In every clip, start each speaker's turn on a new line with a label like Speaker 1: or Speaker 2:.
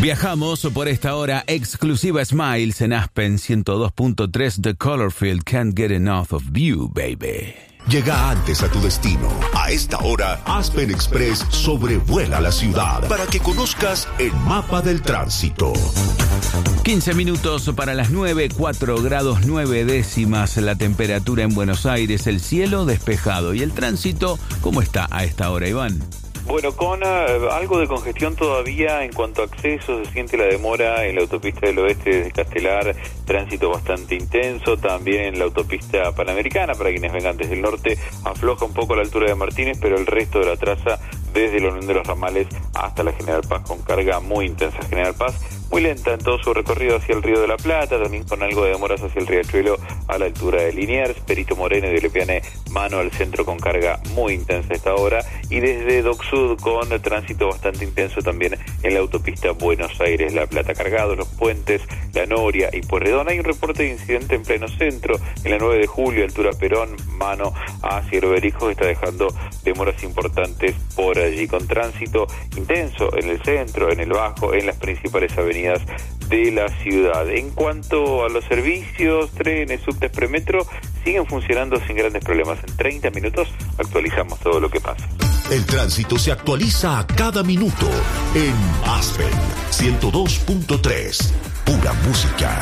Speaker 1: Viajamos por esta hora exclusiva Smiles en Aspen 102.3 The Colorfield. Can't get enough of you, baby.
Speaker 2: Llega antes a tu destino. A esta hora, Aspen Express sobrevuela la ciudad para que conozcas el mapa del tránsito.
Speaker 1: 15 minutos para las 9, 4 grados 9 décimas la temperatura en Buenos Aires, el cielo despejado. ¿Y el tránsito cómo está a esta hora, Iván?
Speaker 3: Bueno, con algo de congestión todavía en cuanto a acceso, se siente la demora en la autopista del oeste desde Castelar, tránsito bastante intenso, también en la autopista panamericana, para quienes vengan desde el norte, afloja un poco a la altura de Martínez, pero el resto de la traza desde la Unión de los Ramales hasta la General Paz, con carga muy intensa. General Paz muy lenta en todo su recorrido hacia el Río de la Plata, también con algo de demoras hacia el Riachuelo a la altura de Liniers, Perito Moreno y de Lepiane Mano al centro con carga muy intensa a esta hora, y desde Doc Sud con tránsito bastante intenso también en la autopista Buenos Aires-La Plata, cargados los puentes, La Noria y Pueyrredón. Hay un reporte de incidente en pleno centro, en la 9 de julio, altura Perón, Mano hacia Herberijo, que está dejando demoras importantes por allí, con tránsito intenso en el centro, en el Bajo, en las principales avenidas de la ciudad. En cuanto a los servicios, trenes, subtes, premetro, siguen funcionando sin grandes problemas. En 30 minutos actualizamos todo lo que pasa.
Speaker 2: El tránsito se actualiza a cada minuto en Aspen 102.3. Pura música.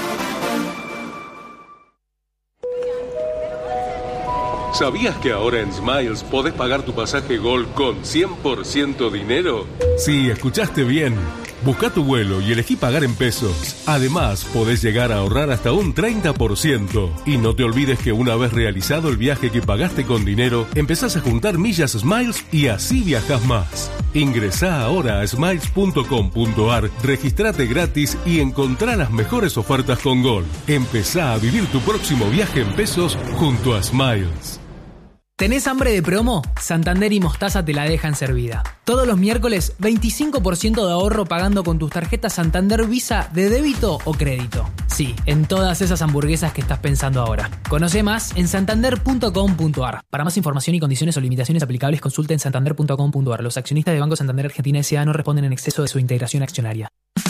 Speaker 4: ¿Sabías que ahora en Smiles podés pagar tu pasaje Gol con 100% dinero? Sí, escuchaste bien. Busca tu vuelo y elegí pagar en pesos. Además, podés llegar a ahorrar hasta un 30%. Y no te olvides que una vez realizado el viaje que pagaste con dinero, empezás a juntar millas Smiles y así viajás más. Ingresá ahora a smiles.com.ar, registrate gratis y encontrá las mejores ofertas con Gol. Empezá a vivir tu próximo viaje en pesos junto a Smiles.
Speaker 5: ¿Tenés hambre de promo? Santander y Mostaza te la dejan servida. Todos los miércoles, 25% de ahorro pagando con tus tarjetas Santander Visa de débito o crédito. Sí, en todas esas hamburguesas que estás pensando ahora. Conoce más en santander.com.ar. Para más información y condiciones o limitaciones aplicables, consulta en santander.com.ar. Los accionistas de Banco Santander Argentina S.A. no responden en exceso de su integración accionaria.